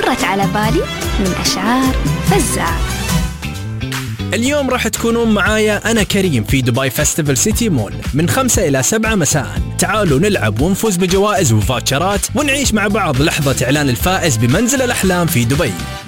مرت على بالي من أشعار فزاع. اليوم راح تكونون معايا أنا كريم في دبي فيستيفال سيتي مول من 5 إلى 7 مساء. تعالوا نلعب ونفوز بجوائز وفاتشرات ونعيش مع بعض لحظة إعلان الفائز بمنزل الأحلام في دبي.